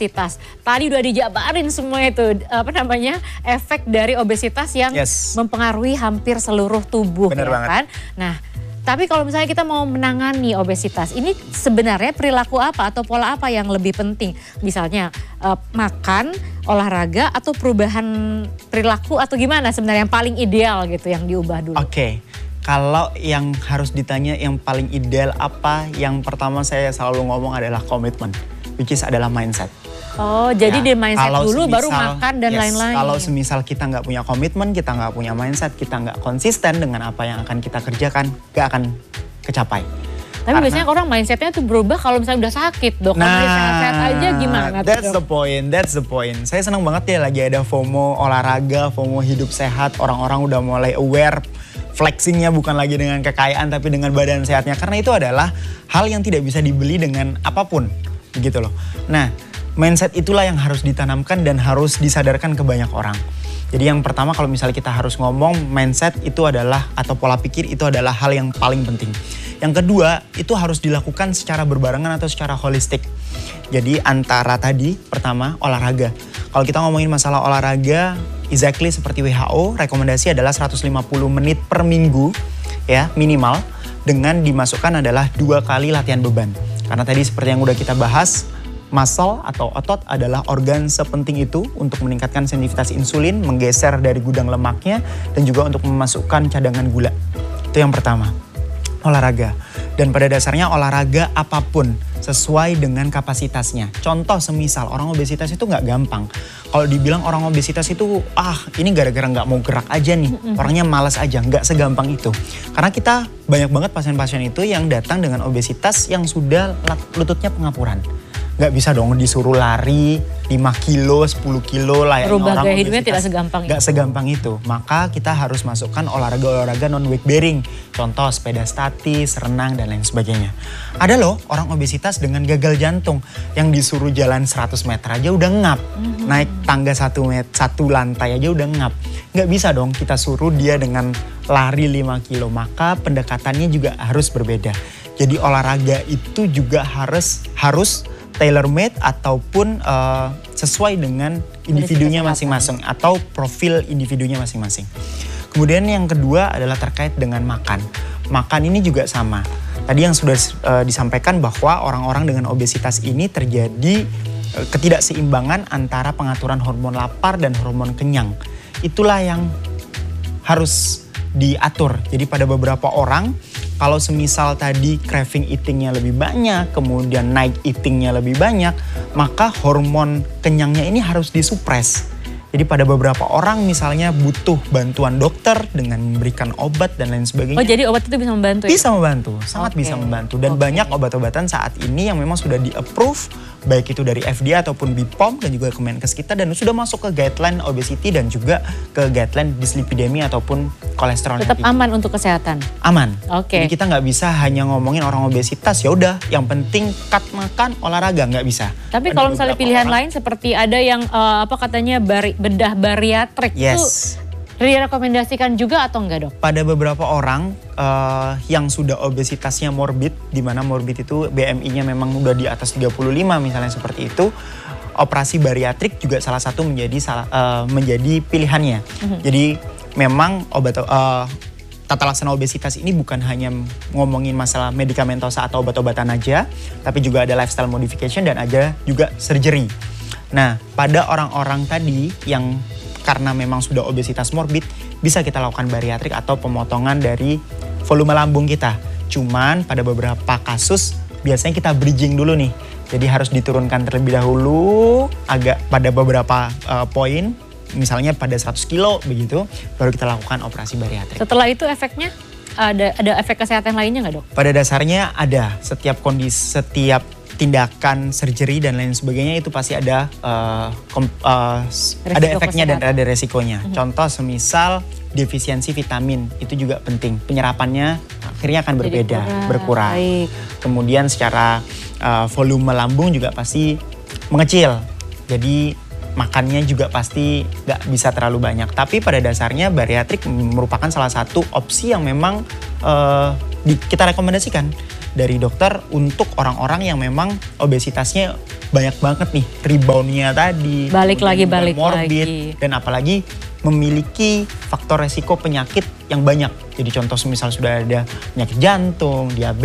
obesitas. Tadi udah dijabarin semua itu efek dari obesitas yang mempengaruhi hampir seluruh tubuh. Bener banget. Kan? Nah, tapi kalau misalnya kita mau menangani obesitas, ini sebenarnya perilaku apa atau pola apa yang lebih penting? Misalnya makan, olahraga, atau perubahan perilaku atau gimana sebenarnya yang paling ideal gitu yang diubah dulu? Oke. Kalau yang harus ditanya yang paling ideal apa, yang pertama saya selalu ngomong adalah komitmen, which is adalah mindset. Oh, jadi di mindset dulu baru makan dan lain-lain. Kalau semisal kita nggak punya komitmen, kita nggak punya mindset, kita nggak konsisten dengan apa yang akan kita kerjakan, nggak akan kecapai. Tapi biasanya orang mindsetnya tuh berubah kalau misalnya udah sakit, dok. Kalau sehat-sehat aja gimana? That's the point. Saya senang banget ya lagi ada FOMO olahraga, FOMO hidup sehat. Orang-orang udah mulai aware, flexingnya bukan lagi dengan kekayaan tapi dengan badan sehatnya. Karena itu adalah hal yang tidak bisa dibeli dengan apapun, begitu loh. Nah, mindset itulah yang harus ditanamkan dan harus disadarkan ke banyak orang. Jadi yang pertama kalau misalnya kita harus ngomong mindset itu adalah atau pola pikir itu adalah hal yang paling penting. Yang kedua itu harus dilakukan secara berbarengan atau secara holistik. Jadi antara tadi pertama olahraga. Kalau kita ngomongin masalah olahraga exactly seperti WHO rekomendasi adalah 150 menit per minggu ya minimal dengan dimasukkan adalah 2 kali latihan beban. Karena tadi seperti yang udah kita bahas, muscle atau otot adalah organ sepenting itu untuk meningkatkan sensitivitas insulin, menggeser dari gudang lemaknya, dan juga untuk memasukkan cadangan gula. Itu yang pertama, olahraga. Dan pada dasarnya olahraga apapun sesuai dengan kapasitasnya. Contoh semisal orang obesitas itu nggak gampang. Kalau dibilang orang obesitas itu, ini gara-gara nggak mau gerak aja nih, orangnya malas aja, nggak segampang itu. Karena kita banyak banget pasien-pasien itu yang datang dengan obesitas yang sudah lututnya pengapuran. Nggak bisa dong disuruh lari 5 kilo, 10 kilo layaknya berubah orang gaya hidupnya obesitas. tidak segampang Nggak segampang itu. Maka kita harus masukkan olahraga-olahraga non-weight bearing. Contoh sepeda statis, renang, dan lain sebagainya. Ada loh orang obesitas dengan gagal jantung yang disuruh jalan 100 meter aja udah ngap. Naik tangga 1 lantai aja udah ngap. Nggak bisa dong kita suruh dia dengan lari 5 kilo. Maka pendekatannya juga harus berbeda. Jadi olahraga itu juga harus tailor-made ataupun sesuai dengan individunya masing-masing atau profil individunya masing-masing. Kemudian yang kedua adalah terkait dengan makan. Makan ini juga sama. Tadi yang sudah disampaikan bahwa orang-orang dengan obesitas ini terjadi ketidakseimbangan antara pengaturan hormon lapar dan hormon kenyang. Itulah yang harus diatur. Jadi pada beberapa orang, kalau semisal tadi craving eatingnya lebih banyak, kemudian night eatingnya lebih banyak, maka hormon kenyangnya ini harus disupres. Jadi pada beberapa orang misalnya butuh bantuan dokter dengan memberikan obat dan lain sebagainya. Oh, jadi obat itu bisa membantu? Bisa membantu, sangat bisa membantu. Dan banyak obat-obatan saat ini yang memang sudah di-approve, baik itu dari FDA ataupun BPOM dan juga Kemenkes kita, dan sudah masuk ke guideline obesity dan juga ke guideline dyslipidemia ataupun kolesterol. Tetap aman untuk kesehatan? Aman. Oke. Jadi kita nggak bisa hanya ngomongin orang obesitas, ya udah yang penting cut makan, olahraga, nggak bisa. Tapi kalau misalnya pilihan lain seperti ada yang katanya bedah bariatrik, itu direkomendasikan juga atau enggak, dok? Pada beberapa orang yang sudah obesitasnya morbid, di mana morbid itu BMI-nya memang udah di atas 35 misalnya seperti itu, operasi bariatrik juga salah satu menjadi pilihannya. Jadi memang tata laksana obesitas ini bukan hanya ngomongin masalah medikamentosa atau obat-obatan aja, tapi juga ada lifestyle modification dan ada juga surgery. Nah, pada orang-orang tadi yang karena memang sudah obesitas morbid, bisa kita lakukan bariatrik atau pemotongan dari volume lambung kita. Cuman pada beberapa kasus biasanya kita bridging dulu nih. Jadi harus diturunkan terlebih dahulu agak pada beberapa poin. Misalnya pada 100 kilo begitu, baru kita lakukan operasi bariatrik. Setelah itu efeknya ada efek kesehatan lainnya nggak, dok? Pada dasarnya ada. Setiap kondisi, setiap tindakan surgery dan lain sebagainya itu pasti ada efeknya dan ada resikonya. Contoh semisal defisiensi vitamin itu juga penting. Penyerapannya akhirnya akan berkurang. Kemudian secara volume lambung juga pasti mengecil. Jadi makannya juga pasti nggak bisa terlalu banyak. Tapi pada dasarnya bariatrik merupakan salah satu opsi yang memang kita rekomendasikan. dari dokter untuk orang-orang yang memang obesitasnya banyak banget nih, reboundnya tadi, Balik lagi, morbid, dan apalagi memiliki faktor resiko penyakit yang banyak. Jadi contoh misal sudah ada penyakit jantung, diabetes,